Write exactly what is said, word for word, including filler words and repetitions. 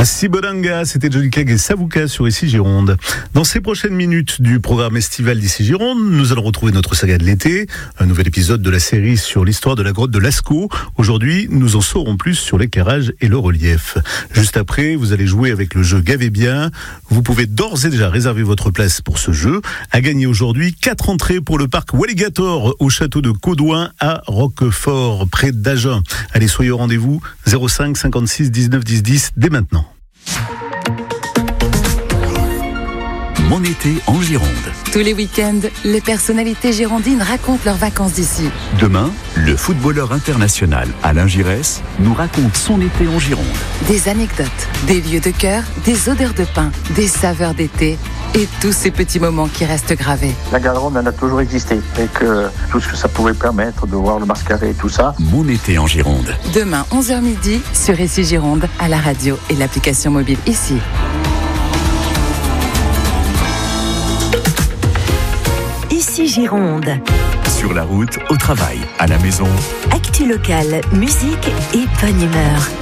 Sibonanga, c'était Johnny Clegg et Savuka sur Ici Gironde. Dans ces prochaines minutes du programme estival d'Ici Gironde, nous allons retrouver notre saga de l'été, un nouvel épisode de la série sur l'histoire de la grotte de Lascaux. Aujourd'hui, nous en saurons plus sur l'éclairage et le relief. Juste après, vous allez jouer avec le jeu Gavez bien. Vous pouvez d'ores et déjà réserver votre place pour ce jeu. À gagner aujourd'hui, quatre entrées pour le parc Walligator au château de Caudouin à Roquefort, près d'Agen. Allez, soyez au rendez-vous, zéro cinq cinquante-six dix-neuf dix dix, dès maintenant. Mon été en Gironde. Tous les week-ends, les personnalités girondines racontent leurs vacances d'ici. Demain, le footballeur international Alain Giresse nous raconte son été en Gironde. Des anecdotes, des lieux de cœur, des odeurs de pin, des saveurs d'été et tous ces petits moments qui restent gravés. La Garonne, elle a toujours existé et que tout ce que ça pouvait permettre de voir le Mascaret et tout ça. Mon été en Gironde. Demain, onze heures midi, sur Ici Gironde, à la radio et l'application mobile Ici. Ici Gironde. Sur la route, au travail, à la maison. Actu locale, musique et bonne humeur.